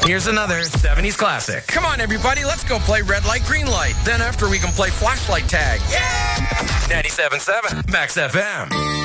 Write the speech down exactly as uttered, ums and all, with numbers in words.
Here's another seventies classic. Come on, everybody, let's go play red light, green light. Then after we can play flashlight tag. Yeah! ninety-seven point seven Max F M.